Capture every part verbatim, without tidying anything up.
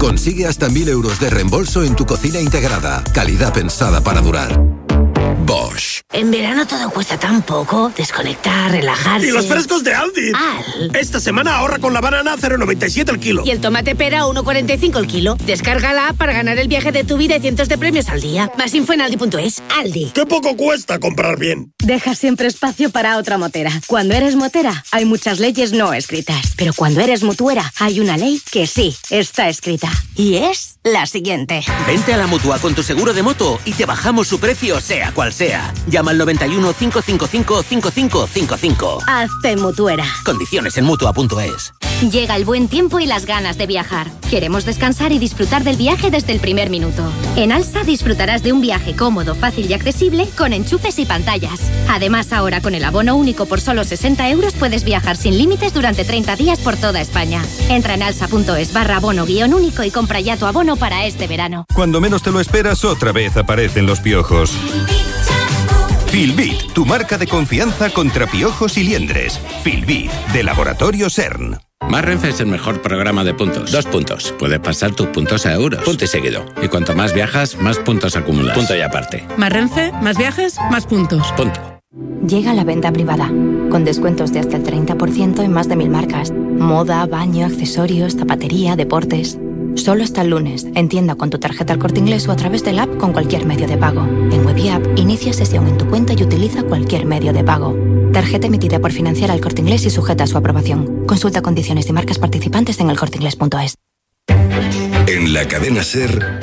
Consigue hasta mil euros de reembolso en tu cocina integrada. Calidad pensada para durar. Bosch. En verano todo cuesta tan poco. Desconectar, relajarse. ¡Y los frescos de Aldi! Al. Esta semana ahorra con la banana a cero coma noventa y siete el kilo. Y el tomate pera a uno coma cuarenta y cinco el kilo. Descarga la app para ganar el viaje de tu vida y cientos de premios al día. Más info en aldi punto es. Aldi. ¡Qué poco cuesta comprar bien! Deja siempre espacio para otra motera. Cuando eres motera, hay muchas leyes no escritas. Pero cuando eres mutuera, hay una ley que sí está escrita. Y es la siguiente. Vente a la Mutua con tu seguro de moto y te bajamos su precio sea cual sea. Llama al noventa y uno, cinco cinco cinco, cinco cinco cinco cinco. Hazte mutuera. Condiciones en mutua punto es. Llega el buen tiempo y las ganas de viajar. Queremos descansar y disfrutar del viaje desde el primer minuto. En Alsa disfrutarás de un viaje cómodo, fácil y accesible con enchufes y pantallas. Además, ahora con el abono único por solo sesenta euros puedes viajar sin límites durante treinta días por toda España. Entra en alsa punto es barra abono guión único y compra ya tu abono para este verano. Cuando menos te lo esperas, otra vez aparecen los piojos. Filbit, tu marca de confianza contra piojos y liendres. Filbit, de Laboratorio CERN. Más Renfe es el mejor programa de puntos. Dos puntos. Puedes pasar tus puntos a euros. Punto y seguido. Y cuanto más viajas, más puntos acumulas. Punto y aparte. Más Renfe, más viajes, más puntos. Punto. Llega la venta privada, con descuentos de hasta el treinta por ciento en más de mil marcas. Moda, baño, accesorios, zapatería, deportes. Solo hasta el lunes, en tienda con tu tarjeta El Corte Inglés o a través del app con cualquier medio de pago. En Web y App, inicia sesión en tu cuenta y utiliza cualquier medio de pago. Tarjeta emitida por Financiera El Corte Inglés y sujeta a su aprobación. Consulta condiciones y marcas participantes en el corte inglés punto es. En la cadena SER,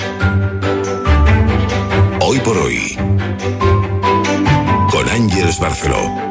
Hoy por Hoy, con Ángeles Barceló.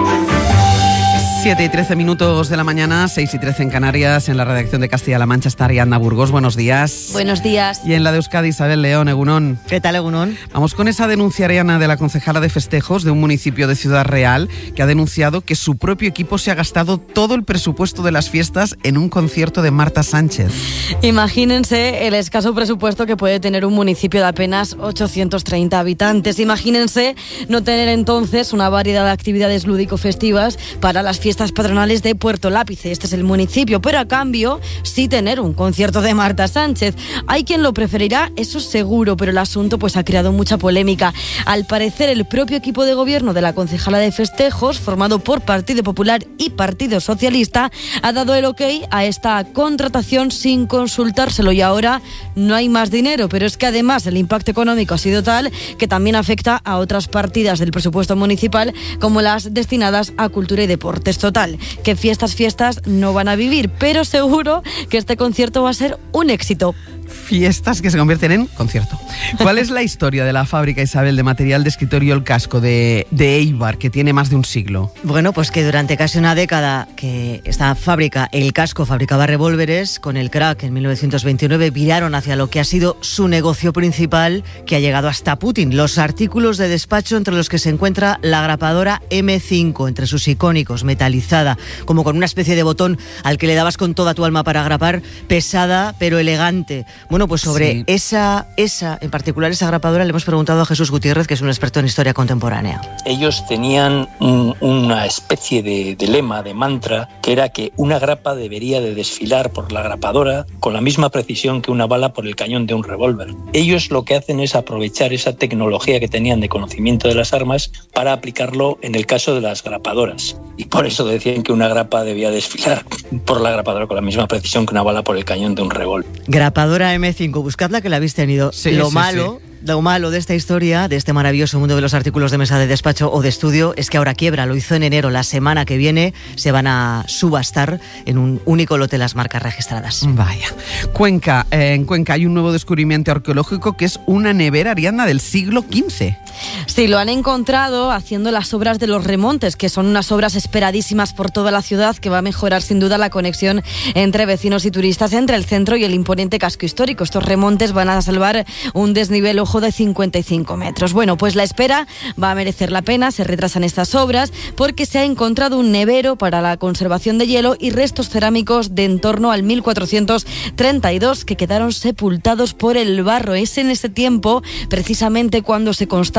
siete y trece minutos de la mañana, seis y trece en Canarias. En la redacción de Castilla-La Mancha está Ariadna Burgos. Buenos días. Buenos días. Y en la de Euskadi, Isabel León, Egunon. ¿Qué tal, Egunon? Vamos con esa denuncia, Ariadna, de la concejala de festejos de un municipio de Ciudad Real, que ha denunciado que su propio equipo se ha gastado todo el presupuesto de las fiestas en un concierto de Marta Sánchez. Imagínense el escaso presupuesto que puede tener un municipio de apenas ochocientos treinta habitantes. Imagínense no tener entonces una variedad de actividades lúdico-festivas para las fiestas patronales de Puerto Lápice. Este es el municipio, pero a cambio sí tener un concierto de Marta Sánchez. Hay quien lo preferirá, eso seguro, pero el asunto pues ha creado mucha polémica. Al parecer, el propio equipo de gobierno de la concejala de festejos, formado por Partido Popular y Partido Socialista, ha dado el ok a esta contratación sin consultárselo y ahora no hay más dinero, pero es que además el impacto económico ha sido tal que también afecta a otras partidas del presupuesto municipal como las destinadas a cultura y deportes. Total, que fiestas, fiestas no van a vivir, pero seguro que este concierto va a ser un éxito. Fiestas que se convierten en concierto. ¿Cuál es la historia de la fábrica, Isabel, de material de escritorio El Casco de, de Eibar, que tiene más de un siglo? Bueno, pues que durante casi una década que esta fábrica, El Casco, fabricaba revólveres, con el crack en mil novecientos veintinueve viraron hacia lo que ha sido su negocio principal, que ha llegado hasta Putin. Los artículos de despacho, entre los que se encuentra la grapadora eme cinco, entre sus icónicos, metalizada, como con una especie de botón al que le dabas con toda tu alma para grapar, pesada pero elegante. Bueno, pues sobre sí. esa, esa, en particular esa grapadora, le hemos preguntado a Jesús Gutiérrez, que es un experto en historia contemporánea. Ellos tenían un, una especie de, de lema, de mantra, que era que una grapa debería de desfilar por la grapadora con la misma precisión que una bala por el cañón de un revólver. Ellos lo que hacen es aprovechar esa tecnología que tenían de conocimiento de las armas para aplicarlo en el caso de las grapadoras. Y por eso decían que una grapa debía desfilar por la grapadora con la misma precisión que una bala por el cañón de un revólver. Grapadora eme cinco, buscadla que la habéis tenido. Sí, lo sí, malo... Sí. Lo malo de esta historia, de este maravilloso mundo de los artículos de mesa de despacho o de estudio, es que ahora quiebra. Lo hizo en enero. La semana que viene se van a subastar en un único lote las marcas registradas. Vaya. Cuenca. Eh, en Cuenca hay un nuevo descubrimiento arqueológico que es una nevera, Ariadna, del siglo quince. Sí, lo han encontrado haciendo las obras de los remontes, que son unas obras esperadísimas por toda la ciudad, que va a mejorar sin duda la conexión entre vecinos y turistas, entre el centro y el imponente casco histórico. Estos remontes van a salvar un desnivel de cincuenta y cinco metros. Bueno, pues la espera va a merecer la pena. Se retrasan estas obras porque se ha encontrado un nevero para la conservación de hielo y restos cerámicos de en torno al mil cuatrocientos treinta y dos que quedaron sepultados por el barro. Es en ese tiempo precisamente cuando se constata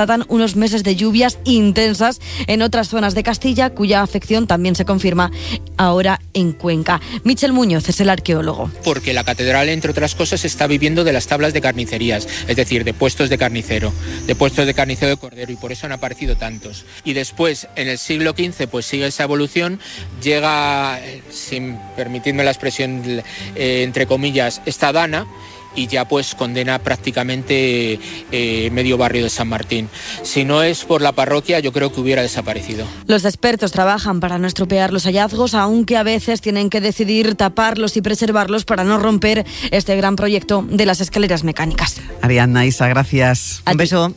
aguardan unos meses de lluvias intensas en otras zonas de Castilla, cuya afección también se confirma ahora en Cuenca. Michel Muñoz es el arqueólogo. Porque la catedral, entre otras cosas, está viviendo de las tablas de carnicerías, es decir, de puestos de carnicero, de puestos de carnicero de cordero, y por eso han aparecido tantos. Y después, en el siglo quince, pues sigue esa evolución, llega, sin permitirme la expresión, eh, entre comillas, esta dana, y ya pues condena prácticamente eh, medio barrio de San Martín. Si no es por la parroquia, yo creo que hubiera desaparecido. Los expertos trabajan para no estropear los hallazgos, aunque a veces tienen que decidir taparlos y preservarlos para no romper este gran proyecto de las escaleras mecánicas. Ariadna, Isa, gracias. A Un ti. beso.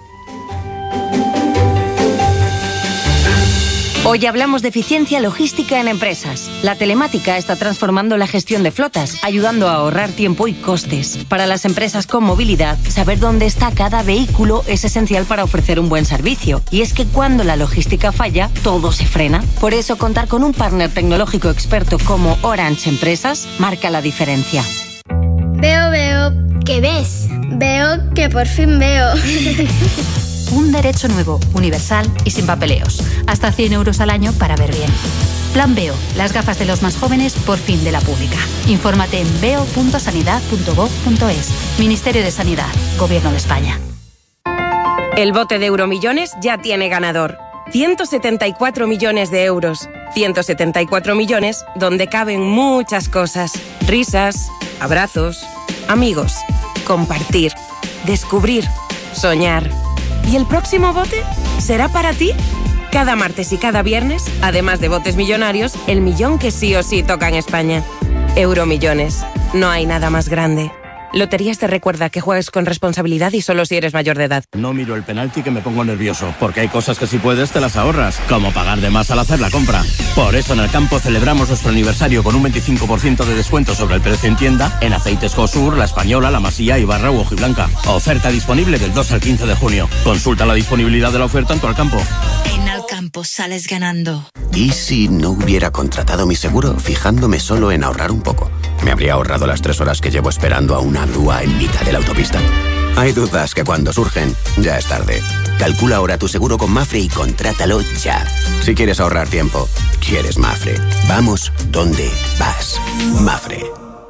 Hoy hablamos de eficiencia logística en empresas. La telemática está transformando la gestión de flotas, ayudando a ahorrar tiempo y costes. Para las empresas con movilidad, saber dónde está cada vehículo es esencial para ofrecer un buen servicio. Y es que cuando la logística falla, todo se frena. Por eso, contar con un partner tecnológico experto como Orange Empresas marca la diferencia. Veo, veo. ¿Qué ves? Veo que por fin veo. Un derecho nuevo, universal y sin papeleos. Hasta cien euros al año para ver bien. Plan Veo, las gafas de los más jóvenes por fin de la pública. Infórmate en veo punto sanidad punto gov punto es. Ministerio de Sanidad, Gobierno de España. El bote de Euromillones ya tiene ganador. ciento setenta y cuatro millones de euros. ciento setenta y cuatro millones donde caben muchas cosas. Risas, abrazos, amigos, compartir, descubrir, soñar. ¿Y el próximo bote será para ti? Cada martes y cada viernes, además de botes millonarios, el millón que sí o sí toca en España. Euromillones. No hay nada más grande. Loterías te recuerda que juegues con responsabilidad y solo si eres mayor de edad. No miro el penalti que me pongo nervioso, porque hay cosas que si puedes te las ahorras, como pagar de más al hacer la compra. Por eso en el campo celebramos nuestro aniversario con un veinticinco por ciento de descuento sobre el precio en tienda en aceites Josur, La Española, La Masía, Ibarra u Hojiblanca. Oferta disponible del dos al quince de junio. Consulta la disponibilidad de la oferta en tu Alcampo. En Alcampo sales ganando. ¿Y si no hubiera contratado mi seguro fijándome solo en ahorrar un poco? ¿Me habría ahorrado las tres horas que llevo esperando a una grúa en mitad de la autopista? Hay dudas que cuando surgen, ya es tarde. Calcula ahora tu seguro con Mafre y contrátalo ya. Si quieres ahorrar tiempo, quieres Mafre. Vamos donde vas. Mafre.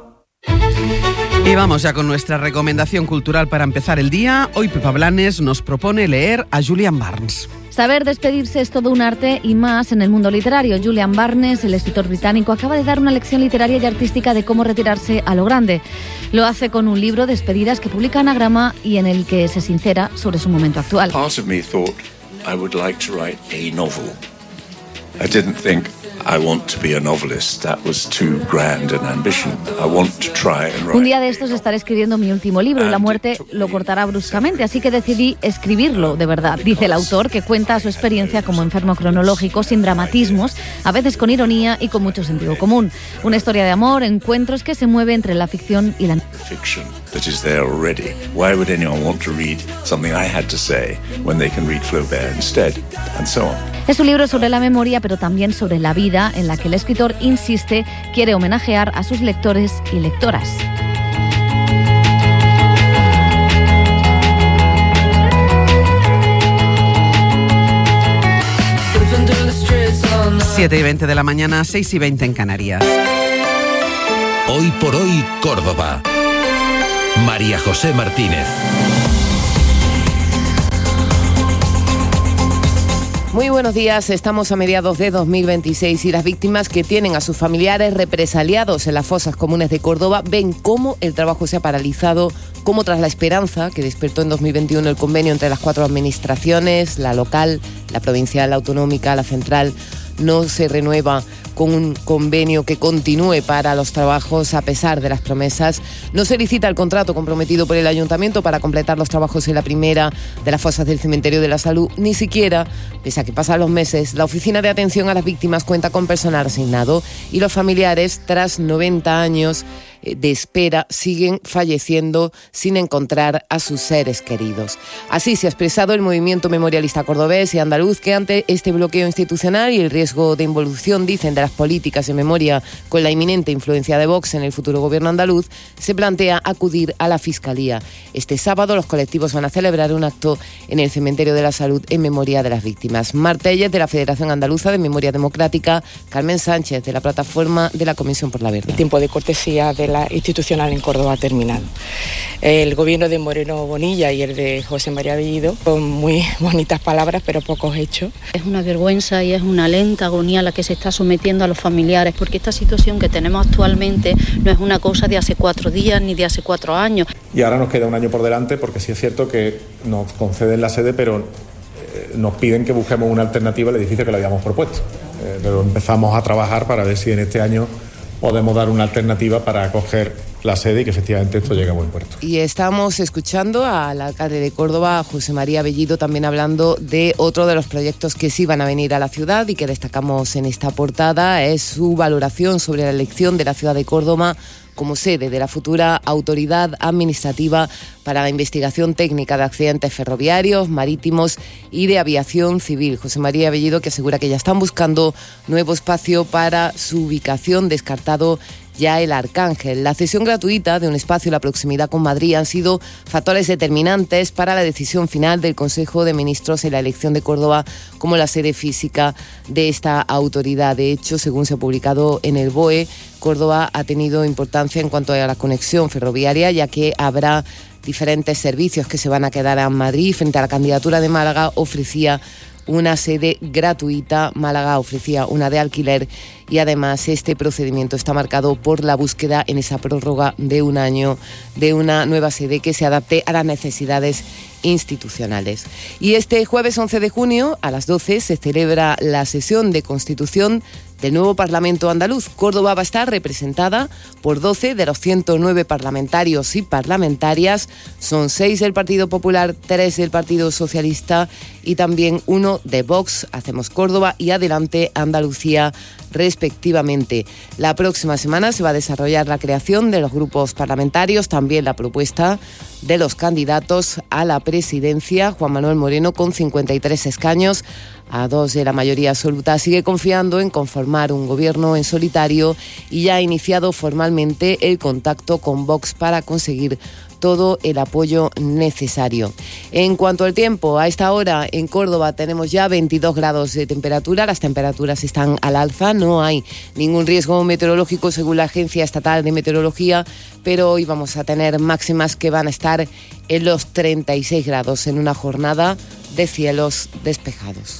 Y vamos ya con nuestra recomendación cultural para empezar el día. Hoy Pepa Blanes nos propone leer a Julian Barnes. Saber despedirse es todo un arte y más en el mundo literario. Julian Barnes, el escritor británico, acaba de dar una lección literaria y artística de cómo retirarse a lo grande. Lo hace con un libro, Despedidas, que publica Anagrama y en el que se sincera sobre su momento actual. Part of me thought I would like to write a novel. I didn't think I want to be a novelist. That was too grand an ambition. I want to try and write. Un día de estos estaré escribiendo mi último libro y la muerte lo cortará bruscamente, así que decidí escribirlo de verdad. Dice el autor, que cuenta su experiencia como enfermo cronológico, sin dramatismos, a veces con ironía y con mucho sentido común. Una historia de amor, encuentros que se mueve entre la ficción y la Fiction that is there already. Why would anyone want to read something I had to say when they can read Flaubert instead? And so on. Es un libro sobre la memoria, pero también sobre la vida, en la que el escritor insiste, quiere homenajear a sus lectores y lectoras. siete y veinte de la mañana, seis y veinte en Canarias. Hoy por hoy, Córdoba. María José Martínez. Muy buenos días, estamos a mediados de dos mil veintiséis y las víctimas que tienen a sus familiares represaliados en las fosas comunes de Córdoba ven cómo el trabajo se ha paralizado, cómo tras la esperanza que despertó en dos mil veintiuno el convenio entre las cuatro administraciones, la local, la provincial, la autonómica, la central, no se renueva con un convenio que continúe para los trabajos a pesar de las promesas. No se licita el contrato comprometido por el Ayuntamiento para completar los trabajos en la primera de las fosas del Cementerio de la Salud. Ni siquiera, pese a que pasan los meses, la Oficina de Atención a las Víctimas cuenta con personal asignado y los familiares, tras noventa años, de espera siguen falleciendo sin encontrar a sus seres queridos. Así se ha expresado el movimiento memorialista cordobés y andaluz, que ante este bloqueo institucional y el riesgo de involución, dicen, de las políticas de memoria con la inminente influencia de Vox en el futuro gobierno andaluz, se plantea acudir a la Fiscalía. Este sábado los colectivos van a celebrar un acto en el Cementerio de la Salud en memoria de las víctimas. Marta Elles, de la Federación Andaluza de Memoria Democrática, Carmen Sánchez, de la plataforma de la Comisión por la Verdad. El tiempo de cortesía de la institucional en Córdoba ha terminado. El gobierno de Moreno Bonilla y el de José María Bellido, con muy bonitas palabras pero pocos hechos. Es una vergüenza y es una lenta agonía a la que se está sometiendo a los familiares, porque esta situación que tenemos actualmente no es una cosa de hace cuatro días ni de hace cuatro años. Y ahora nos queda un año por delante, porque sí es cierto que nos conceden la sede, pero eh, nos piden que busquemos una alternativa al edificio que le habíamos propuesto. Eh, pero empezamos a trabajar para ver si en este año podemos dar una alternativa para acoger la sede y que efectivamente esto llegue a buen puerto. Y estamos escuchando al alcalde de Córdoba, José María Bellido, también hablando de otro de los proyectos que sí van a venir a la ciudad y que destacamos en esta portada. Es su valoración sobre la elección de la ciudad de Córdoba como sede de la futura Autoridad Administrativa para la Investigación Técnica de Accidentes Ferroviarios, Marítimos y de Aviación Civil. José María Bellido, que asegura que ya están buscando nuevo espacio para su ubicación, descartado ya el Arcángel. La cesión gratuita de un espacio y la proximidad con Madrid han sido factores determinantes para la decisión final del Consejo de Ministros en la elección de Córdoba como la sede física de esta autoridad. De hecho, según se ha publicado en el B O E, Córdoba ha tenido importancia en cuanto a la conexión ferroviaria, ya que habrá diferentes servicios que se van a quedar en Madrid. Frente a la candidatura de Málaga, ofrecía una sede gratuita, Málaga ofrecía una de alquiler, y además este procedimiento está marcado por la búsqueda en esa prórroga de un año de una nueva sede que se adapte a las necesidades institucionales. Y este jueves once de junio a las doce se celebra la sesión de constitución del nuevo Parlamento andaluz. Córdoba va a estar representada por doce de los ciento nueve parlamentarios y parlamentarias. Son seis del Partido Popular, tres del Partido Socialista y también uno de Vox, Hacemos Córdoba y Adelante Andalucía, respectivamente. La próxima semana se va a desarrollar la creación de los grupos parlamentarios, también la propuesta de los candidatos a la presidencia. Juan Manuel Moreno, con cincuenta y tres escaños, a dos de la mayoría absoluta, sigue confiando en conformar un gobierno en solitario y ya ha iniciado formalmente el contacto con Vox para conseguir todo el apoyo necesario. En cuanto al tiempo, a esta hora en Córdoba tenemos ya veintidós grados de temperatura, las temperaturas están al alza, no hay ningún riesgo meteorológico según la Agencia Estatal de Meteorología, pero hoy vamos a tener máximas que van a estar en los treinta y seis grados en una jornada de cielos despejados.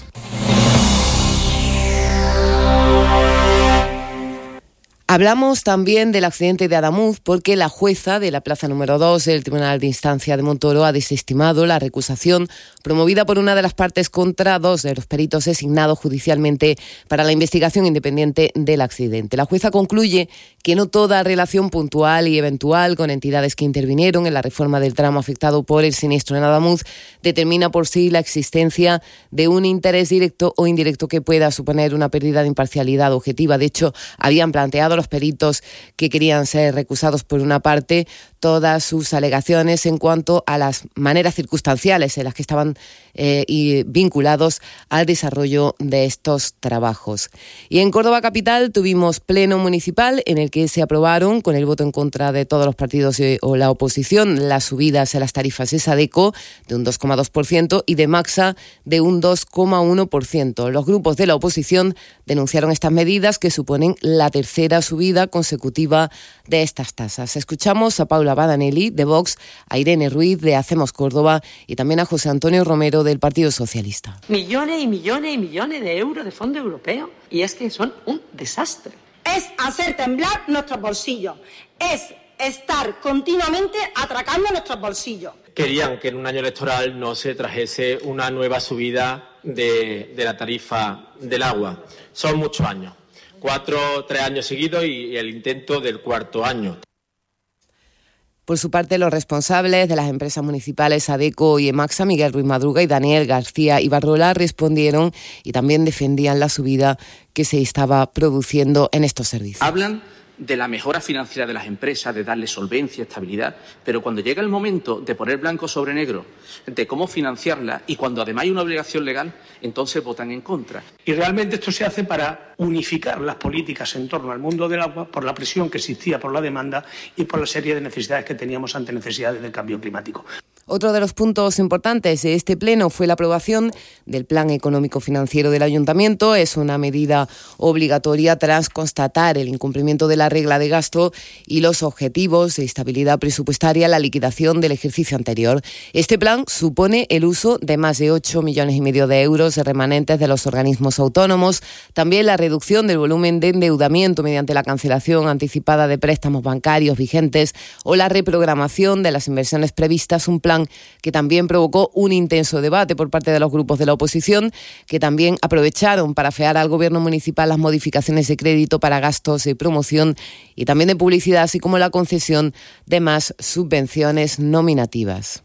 Hablamos también del accidente de Adamuz porque la jueza de la plaza número dos del Tribunal de Instancia de Montoro ha desestimado la recusación promovida por una de las partes contra dos de los peritos designados judicialmente para la investigación independiente del accidente. La jueza concluye que no toda relación puntual y eventual con entidades que intervinieron en la reforma del tramo afectado por el siniestro en Adamuz determina por sí la existencia de un interés directo o indirecto que pueda suponer una pérdida de imparcialidad objetiva. De hecho, habían planteado los peritos que querían ser recusados por una parte todas sus alegaciones en cuanto a las maneras circunstanciales en las que estaban eh, y vinculados al desarrollo de estos trabajos. Y en Córdoba capital tuvimos pleno municipal en el que se aprobaron, con el voto en contra de todos los partidos de, o la oposición, las subidas en las tarifas de Sadeco de un dos coma dos por ciento y de Maxa de un dos coma uno por ciento. Los grupos de la oposición denunciaron estas medidas que suponen la tercera subida consecutiva de estas tasas. Escuchamos a Paula Badanelli de Vox, a Irene Ruiz de Hacemos Córdoba y también a José Antonio Romero del Partido Socialista. Millones y millones y millones de euros de fondos europeos y es que son un desastre. Es hacer temblar nuestros bolsillos, es estar continuamente atracando nuestros bolsillos. Querían que en un año electoral no se trajese una nueva subida de, de la tarifa del agua. Son muchos años. Cuatro, tres años seguidos y el intento del cuarto año. Por su parte, los responsables de las empresas municipales Sadeco y Emaxa, Miguel Ruiz Madruga y Daniel García Ibarrola, respondieron y también defendían la subida que se estaba produciendo en estos servicios. Hablan de la mejora financiera de las empresas, de darle solvencia, estabilidad, pero cuando llega el momento de poner blanco sobre negro de cómo financiarla y cuando además hay una obligación legal, entonces votan en contra. Y realmente esto se hace para unificar las políticas en torno al mundo del agua por la presión que existía por la demanda y por la serie de necesidades que teníamos ante necesidades del cambio climático. Otro de los puntos importantes de este pleno fue la aprobación del Plan Económico Financiero del Ayuntamiento. Es una medida obligatoria tras constatar el incumplimiento de la regla de gasto y los objetivos de estabilidad presupuestaria, la liquidación del ejercicio anterior. Este plan supone el uso de más de ocho millones y medio de euros de remanentes de los organismos autónomos, también la reducción del volumen de endeudamiento mediante la cancelación anticipada de préstamos bancarios vigentes o la reprogramación de las inversiones previstas, un plan que también provocó un intenso debate por parte de los grupos de la oposición, que también aprovecharon para afear al gobierno municipal las modificaciones de crédito para gastos de promoción y también de publicidad, así como la concesión de más subvenciones nominativas.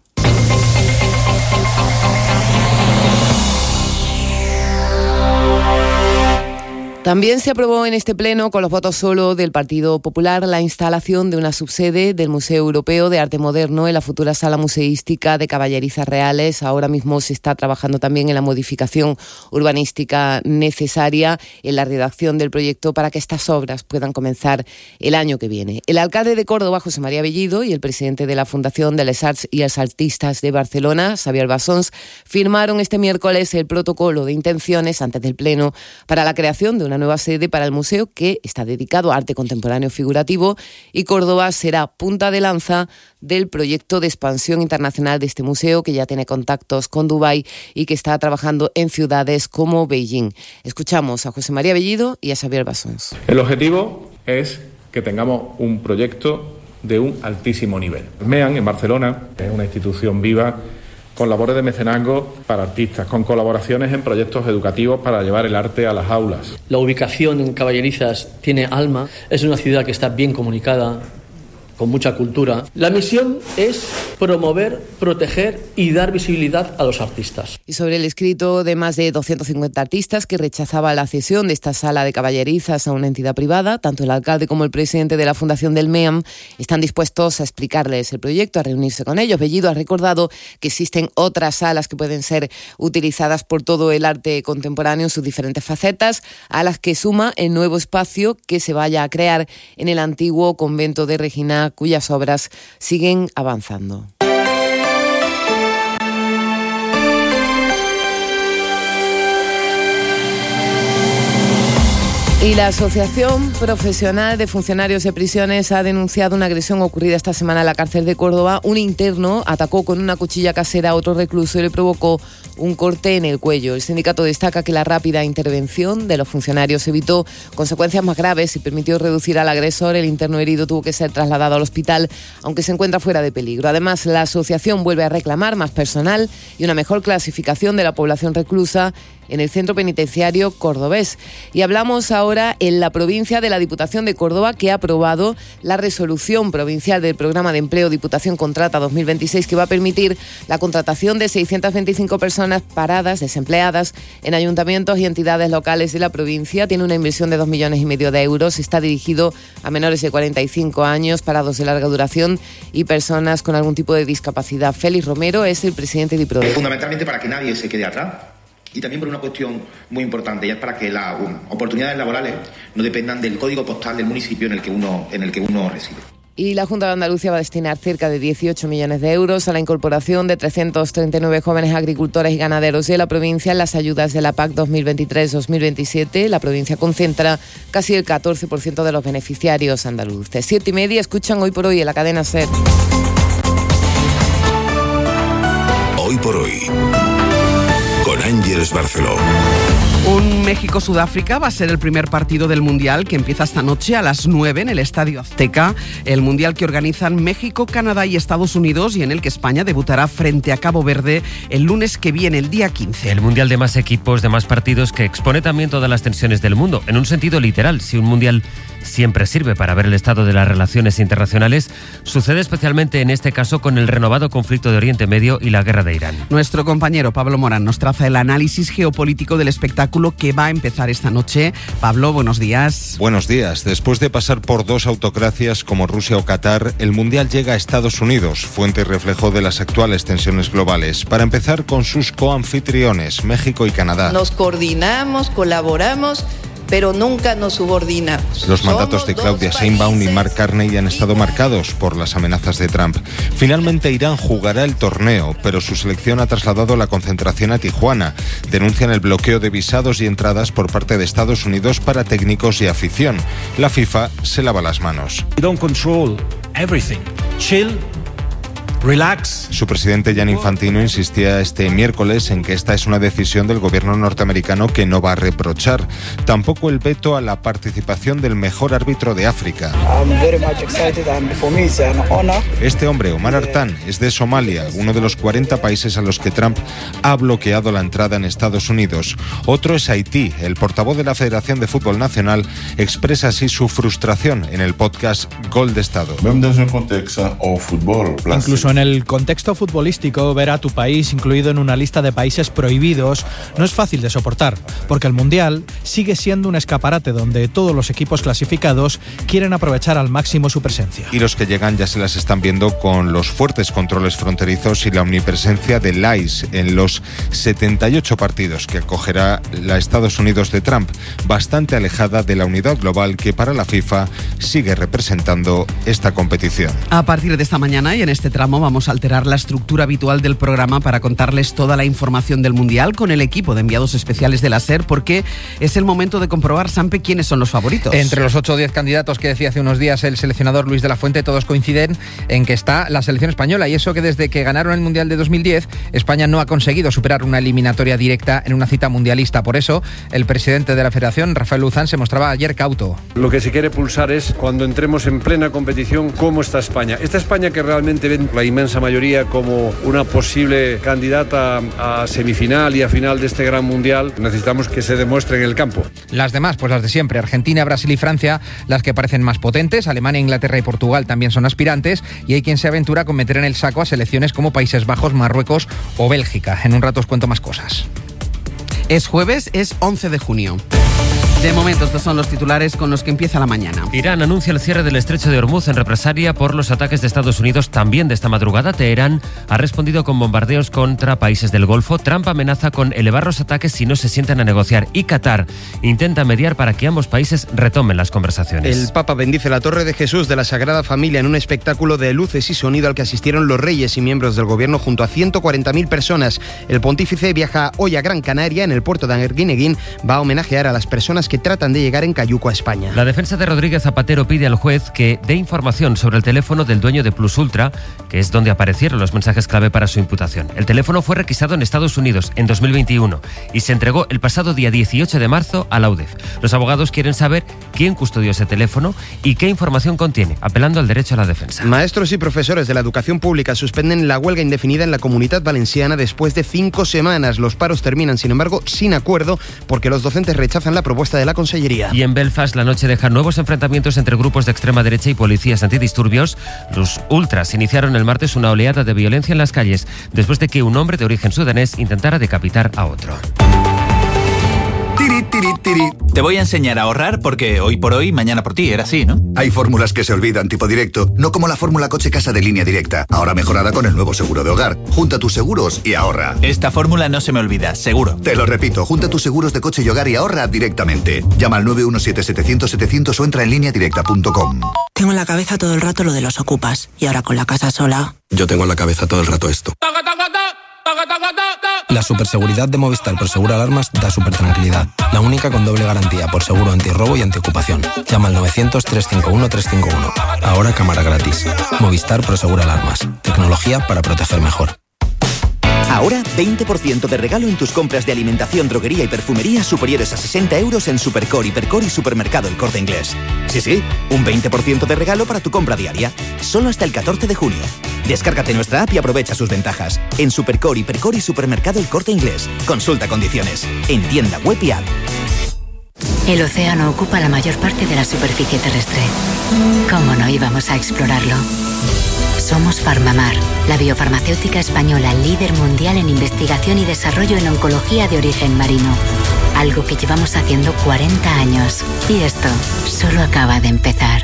También se aprobó en este pleno, con los votos solo del Partido Popular, la instalación de una subsede del Museo Europeo de Arte Moderno en la futura sala museística de Caballerizas Reales. Ahora mismo se está trabajando también en la modificación urbanística necesaria, en la redacción del proyecto para que estas obras puedan comenzar el año que viene. El alcalde de Córdoba, José María Bellido, y el presidente de la Fundación de les Arts y els Artistas de Barcelona, Xavier Bassons, firmaron este miércoles el protocolo de intenciones antes del pleno para la creación de una nueva sede para el museo, que está dedicado a arte contemporáneo figurativo, y Córdoba será punta de lanza del proyecto de expansión internacional de este museo, que ya tiene contactos con Dubái y que está trabajando en ciudades como Beijing. Escuchamos a José María Bellido y a Xavier Bassons. El objetivo es que tengamos un proyecto de un altísimo nivel. MEAN, en Barcelona, es una institución viva con labores de mecenazgo para artistas, con colaboraciones en proyectos educativos para llevar el arte a las aulas. La ubicación en Caballerizas tiene alma, es una ciudad que está bien comunicada, con mucha cultura. La misión es promover, proteger y dar visibilidad a los artistas. Y sobre el escrito de más de doscientos cincuenta artistas que rechazaba la cesión de esta sala de Caballerizas a una entidad privada, tanto el alcalde como el presidente de la Fundación del MEAM están dispuestos a explicarles el proyecto, a reunirse con ellos. Bellido ha recordado que existen otras salas que pueden ser utilizadas por todo el arte contemporáneo en sus diferentes facetas, a las que suma el nuevo espacio que se vaya a crear en el antiguo convento de Regina, cuyas obras siguen avanzando. Y la Asociación Profesional de Funcionarios de Prisiones ha denunciado una agresión ocurrida esta semana en la cárcel de Córdoba. Un interno atacó con una cuchilla casera a otro recluso y le provocó un corte en el cuello. El sindicato destaca que la rápida intervención de los funcionarios evitó consecuencias más graves y permitió reducir al agresor. El interno herido tuvo que ser trasladado al hospital, aunque se encuentra fuera de peligro. Además, la asociación vuelve a reclamar más personal y una mejor clasificación de la población reclusa en el centro penitenciario cordobés. Y hablamos ahora en la provincia de la Diputación de Córdoba, que ha aprobado la resolución provincial del programa de empleo Diputación Contrata dos mil veintiséis, que va a permitir la contratación de seiscientas veinticinco personas paradas, desempleadas, en ayuntamientos y entidades locales de la provincia. Tiene una inversión de dos millones y medio de euros. Está dirigido a menores de cuarenta y cinco años, parados de larga duración y personas con algún tipo de discapacidad. Félix Romero es el presidente de IPRODE. Fundamentalmente para que nadie se quede atrás. Y también por una cuestión muy importante, y es para que las um, oportunidades laborales no dependan del código postal del municipio en el que uno, en el que uno reside. Y la Junta de Andalucía va a destinar cerca de dieciocho millones de euros a la incorporación de trescientos treinta y nueve jóvenes agricultores y ganaderos de la provincia en las ayudas de la P A C dos mil veintitrés dos mil veintisiete. La provincia concentra casi el catorce por ciento de los beneficiarios andaluces. Siete y media, escuchan Hoy por Hoy en la cadena SER. Hoy por Hoy, con Ángeles Barceló. Un México-Sudáfrica va a ser el primer partido del Mundial, que empieza esta noche a las nueve en el Estadio Azteca. El Mundial que organizan México, Canadá y Estados Unidos, y en el que España debutará frente a Cabo Verde el lunes que viene, el día quince. El Mundial de más equipos, de más partidos, que expone también todas las tensiones del mundo. En un sentido literal, si un Mundial siempre sirve para ver el estado de las relaciones internacionales, sucede especialmente en este caso con el renovado conflicto de Oriente Medio y la guerra de Irán. Nuestro compañero Pablo Morán nos traza el análisis geopolítico del espectáculo espectáculo que va a empezar esta noche. Pablo, buenos días. Buenos días. Después de pasar por dos autocracias como Rusia o Qatar, el Mundial llega a Estados Unidos, fuente y reflejo de las actuales tensiones globales. Para empezar con sus coanfitriones, México y Canadá. Nos coordinamos, colaboramos, pero nunca nos subordinamos. Los mandatos de Claudia Sheinbaum y Mark Carney han estado marcados por las amenazas de Trump. Finalmente Irán jugará el torneo, pero su selección ha trasladado la concentración a Tijuana. Denuncian el bloqueo de visados y entradas por parte de Estados Unidos para técnicos y afición. La FIFA se lava las manos. We don't control everything. Chill. Relax. Su presidente Gianni Infantino insistía este miércoles en que esta es una decisión del gobierno norteamericano que no va a reprochar. Tampoco el veto a la participación del mejor árbitro de África. Este hombre, Omar Artan, es de Somalia, uno de los cuarenta países a los que Trump ha bloqueado la entrada en Estados Unidos. Otro es Haití. El portavoz de la Federación de Fútbol Nacional expresa así su frustración en el podcast Gol de Estado. Incluso en el contexto futbolístico, ver a tu país incluido en una lista de países prohibidos no es fácil de soportar, porque el Mundial sigue siendo un escaparate donde todos los equipos clasificados quieren aprovechar al máximo su presencia. Y los que llegan ya se las están viendo con los fuertes controles fronterizos y la omnipresencia del I C E en los setenta y ocho partidos que acogerá la Estados Unidos de Trump, bastante alejada de la unidad global que para la FIFA sigue representando esta competición. A partir de esta mañana y en este tramo vamos a alterar la estructura habitual del programa para contarles toda la información del Mundial con el equipo de enviados especiales de la SER, porque es el momento de comprobar, Sampe, quiénes son los favoritos. Entre los ocho o diez candidatos que decía hace unos días el seleccionador Luis de la Fuente, todos coinciden en que está la selección española, y eso que desde que ganaron el Mundial de dos mil diez, España no ha conseguido superar una eliminatoria directa en una cita mundialista. Por eso, el presidente de la Federación, Rafael Luzán, se mostraba ayer cauto. Lo que se quiere pulsar es, cuando entremos en plena competición, cómo está España. Esta España que realmente ven la inmensa mayoría como una posible candidata a semifinal y a final de este gran mundial, necesitamos que se demuestre en el campo. Las demás, pues las de siempre, Argentina, Brasil y Francia, las que parecen más potentes. Alemania, Inglaterra y Portugal también son aspirantes, y hay quien se aventura con meter en el saco a selecciones como Países Bajos, Marruecos o Bélgica. En un rato os cuento más cosas. Es jueves, es once de junio. De momento, estos son los titulares con los que empieza la mañana. Irán anuncia el cierre del estrecho de Hormuz en represalia por los ataques de Estados Unidos también de esta madrugada. Teherán ha respondido con bombardeos contra países del Golfo. Trump amenaza con elevar los ataques si no se sientan a negociar. Y Qatar intenta mediar para que ambos países retomen las conversaciones. El Papa bendice la Torre de Jesús de la Sagrada Familia en un espectáculo de luces y sonido al que asistieron los reyes y miembros del gobierno junto a ciento cuarenta mil personas. El pontífice viaja hoy a Gran Canaria. En el puerto de Arguineguín va a homenajear a las personas que tratan de llegar en cayuco a España. La defensa de Rodríguez Zapatero pide al juez que dé información sobre el teléfono del dueño de Plus Ultra, que es donde aparecieron los mensajes clave para su imputación. El teléfono fue requisado en Estados Unidos en dos mil veintiuno y se entregó el pasado día dieciocho de marzo a la U D E F. Los abogados quieren saber quién custodió ese teléfono y qué información contiene, apelando al derecho a la defensa. Maestros y profesores de la educación pública suspenden la huelga indefinida en la Comunitat Valenciana después de cinco semanas. Los paros terminan, sin embargo, sin acuerdo, porque los docentes rechazan la propuesta de la Consellería. Y en Belfast la noche deja nuevos enfrentamientos entre grupos de extrema derecha y policías antidisturbios. Los ultras iniciaron el martes una oleada de violencia en las calles después de que un hombre de origen sudanés intentara decapitar a otro. Tiri, tiri, tiri. Te voy a enseñar a ahorrar porque hoy por hoy, mañana por ti, era así, ¿no? Hay fórmulas que se olvidan, tipo directo, no como la fórmula coche-casa de Línea Directa, ahora mejorada con el nuevo seguro de hogar. Junta tus seguros y ahorra. Esta fórmula no se me olvida, seguro. Te lo repito, junta tus seguros de coche y hogar y ahorra directamente. Llama al nueve uno siete, setecientos, setecientos o entra en línea directa punto com. Tengo en la cabeza todo el rato lo de los ocupas, y ahora con la casa sola... Yo tengo en la cabeza todo el rato esto. La superseguridad de Movistar por Seguro Alarmas da super tranquilidad. La única con doble garantía por seguro antirrobo y antiocupación. Llama al novecientos, trescientos cincuenta y uno, trescientos cincuenta y uno. Ahora cámara gratis. Movistar por Seguro Alarmas. Tecnología para proteger mejor. Ahora, veinte por ciento de regalo en tus compras de alimentación, droguería y perfumería superiores a sesenta euros en Supercore, Hipercore y Supermercado El Corte Inglés. Sí, sí, un veinte por ciento de regalo para tu compra diaria. Solo hasta el catorce de junio. Descárgate nuestra app y aprovecha sus ventajas. En Supercore, Hipercore y Supermercado El Corte Inglés. Consulta condiciones. En tienda web y app. El océano ocupa la mayor parte de la superficie terrestre. ¿Cómo no íbamos a explorarlo? Somos Farmamar, la biofarmacéutica española líder mundial en investigación y desarrollo en oncología de origen marino. Algo que llevamos haciendo cuarenta años. Y esto solo acaba de empezar.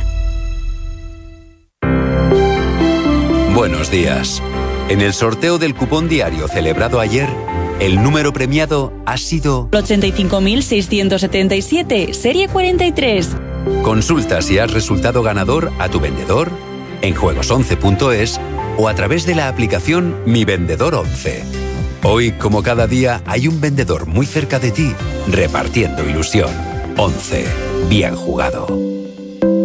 Buenos días. En el sorteo del cupón diario celebrado ayer, el número premiado ha sido ochenta y cinco mil seiscientos setenta y siete, serie cuarenta y tres. Consulta si has resultado ganador a tu vendedor, en juegos once punto es o a través de la aplicación Mi Vendedor once. Hoy, como cada día, hay un vendedor muy cerca de ti, repartiendo ilusión. once. Bien jugado.